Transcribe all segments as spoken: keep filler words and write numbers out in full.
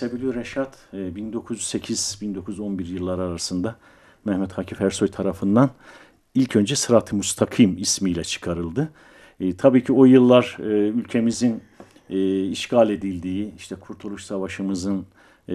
Sebil-i Reşat e, bin dokuz yüz sekiz bin dokuz yüz on bir yılları arasında Mehmet Akif Ersoy tarafından ilk önce Sırat-ı Müstakim ismiyle çıkarıldı. E, tabii ki o yıllar e, ülkemizin e, işgal edildiği, işte Kurtuluş Savaşımızın e,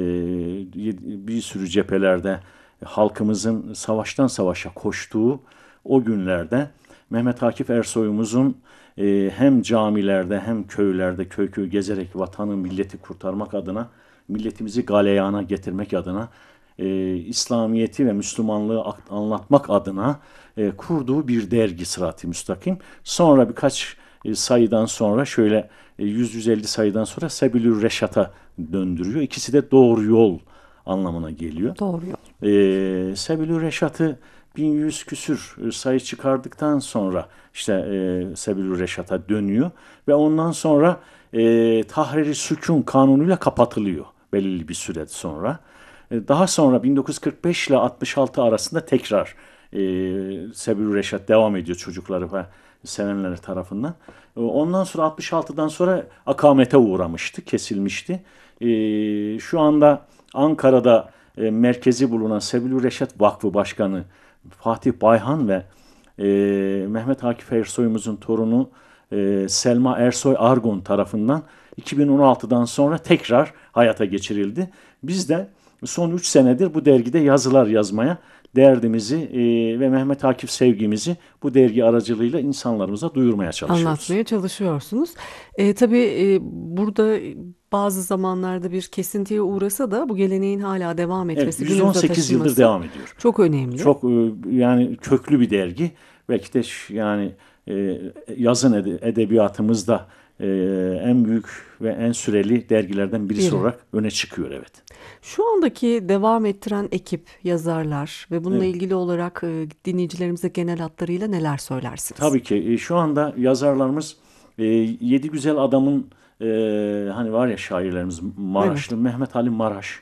bir sürü cephelerde halkımızın savaştan savaşa koştuğu o günlerde Mehmet Akif Ersoy'umuzun e, hem camilerde hem köylerde köy köy gezerek vatanı milleti kurtarmak adına, milletimizi galeyana getirmek adına, e, İslamiyet'i ve Müslümanlığı anlatmak adına e, kurduğu bir dergi Sırat-ı Müstakim. Sonra birkaç e, sayıdan sonra şöyle e, yüz yüz elli sayıdan sonra Sebil-i Reşat'a döndürüyor. İkisi de doğru yol anlamına geliyor. Doğru yol. E, Sebil-i Reşat'ı bin yüz küsür sayı çıkardıktan sonra işte e, Sebil-i Reşat'a dönüyor ve ondan sonra e, Tahrir-i Sükûn kanunuyla kapatılıyor belirli bir süre sonra. E, daha sonra bin dokuz yüz kırk beş ile altmış altı arasında tekrar e, Sebil-i Reşat devam ediyor çocukları ve sevenleri tarafından. E, ondan sonra altmış altıdan sonra akamete uğramıştı, kesilmişti. E, şu anda Ankara'da e, merkezi bulunan Sebil-i Reşat Vakfı Başkanı Fatih Bayhan ve e, Mehmet Akif Ersoy'umuzun torunu e, Selma Ersoy Argun tarafından iki bin on altıdan sonra tekrar hayata geçirildi. Biz de son üç senedir bu dergide yazılar yazmaya, derdimizi e, ve Mehmet Akif sevgimizi bu dergi aracılığıyla insanlarımıza duyurmaya çalışıyoruz. Anlatmaya çalışıyorsunuz. E, tabii e, burada bazı zamanlarda bir kesintiye uğrasa da bu geleneğin hala devam Evet, etmesi, yüz günümüze on sekiz yıldır taşınması devam ediyor. çok önemli. Çok e, yani köklü bir dergi. Belki de ş- yani e, yazın ede- edebiyatımızda e, en büyük ve en süreli dergilerden birisi Biri. olarak öne çıkıyor, evet. Şu andaki devam ettiren ekip, yazarlar ve bununla Evet. ilgili olarak e, dinleyicilerimize genel hatlarıyla neler söylersiniz? Tabii ki e, şu anda yazarlarımız e, Yedi Güzel Adam'ın e, hani var ya şairlerimiz Maraşlı Evet. Mehmet Ali Maraş,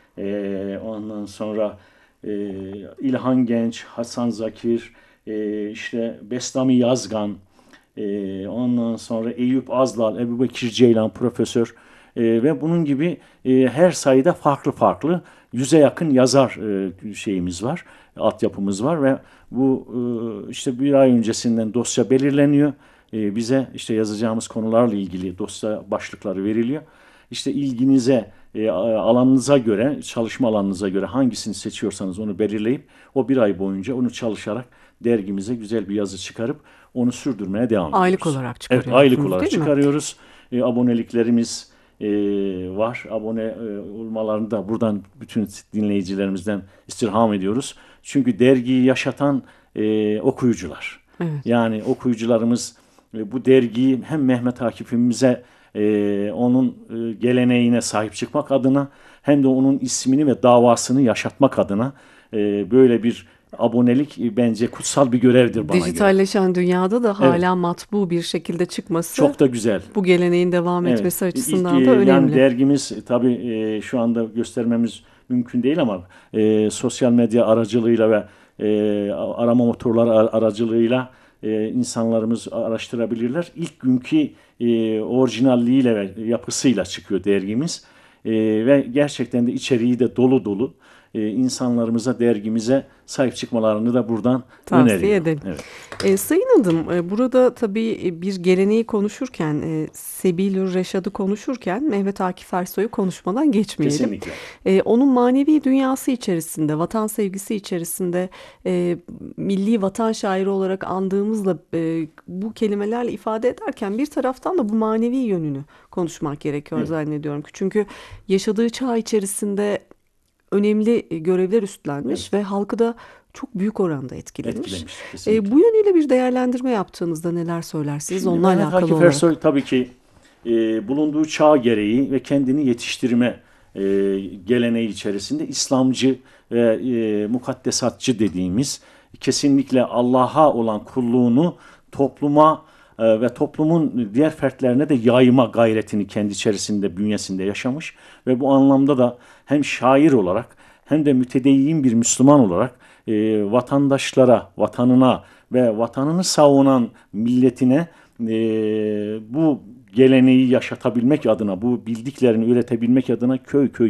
e, ondan sonra e, İlhan Genç, Hasan Zakir, e, işte Bestami Yazgan, e, ondan sonra Eyüp Azlal, Ebubekir Ceylan Profesör e, ve bunun gibi e, her sayıda farklı farklı yüze yakın yazar e, şeyimiz var, altyapımız var ve bu e, işte bir ay öncesinden dosya belirleniyor. E, bize işte yazacağımız konularla ilgili dosya başlıkları veriliyor. İşte ilginize, e, alanınıza göre, çalışma alanınıza göre hangisini seçiyorsanız onu belirleyip o bir ay boyunca onu çalışarak dergimize güzel bir yazı çıkarıp onu sürdürmeye devam Aylık ediyoruz. olarak Evet, aylık çıkarıyorsunuz olarak değil mi? çıkarıyoruz. E, aboneliklerimiz e, var. Abone e, olmalarını da buradan bütün dinleyicilerimizden istirham ediyoruz. Çünkü dergiyi yaşatan e, okuyucular. Evet. Yani okuyucularımız e, bu dergiyi hem Mehmet Akif'imize e, onun e, geleneğine sahip çıkmak adına hem de onun ismini ve davasını yaşatmak adına e, böyle bir abonelik e, bence kutsal bir görevdir bana göre. Dijitalleşen dünyada da Evet, hala matbu bir şekilde çıkması çok da güzel. bu geleneğin devam Evet, etmesi ilk e, açısından da yani önemli. dergimiz e, tabii e, şu anda göstermemiz mümkün değil ama e, sosyal medya aracılığıyla ve e, arama motorları ar- aracılığıyla e, insanlarımız araştırabilirler. İlk günkü e, orijinalliğiyle ve yapısıyla çıkıyor dergimiz. E, ve gerçekten de içeriği de dolu dolu. E, insanlarımıza, dergimize sahip çıkmalarını da buradan Tavsiye öneriyorum. edelim. Evet, E, Sayın Adım, e, burada tabii e, bir geleneği konuşurken, e, Sebil-ü Reşad'ı konuşurken Mehmet Akif Ersoy'u konuşmadan geçmeyelim. kesinlikle. E, onun manevi dünyası içerisinde, vatan sevgisi içerisinde e, milli vatan şairi olarak andığımızla e, bu kelimelerle ifade ederken bir taraftan da bu manevi yönünü konuşmak gerekiyor Evet, zannediyorum. Çünkü yaşadığı çağ içerisinde önemli e, görevler evet. üstlenmiş ve halkı da çok büyük oranda etkilemiş. Etkilemiş E, kesinlikle. bu yönüyle bir değerlendirme yaptığınızda neler söylersiniz Şimdi onunla Mehmet alakalı Akif olarak? Ersoy tabii ki e, bulunduğu çağ gereği ve kendini yetiştirme e, geleneği içerisinde İslamcı ve e, mukaddesatçı dediğimiz kesinlikle Allah'a olan kulluğunu topluma e, ve toplumun diğer fertlerine de yayma gayretini kendi içerisinde bünyesinde yaşamış ve bu anlamda da hem şair olarak hem de mütedeyyin bir Müslüman olarak e, vatandaşlara, vatanına ve vatanını savunan milletine e, bu geleneği yaşatabilmek adına, bu bildiklerini üretebilmek adına köy köy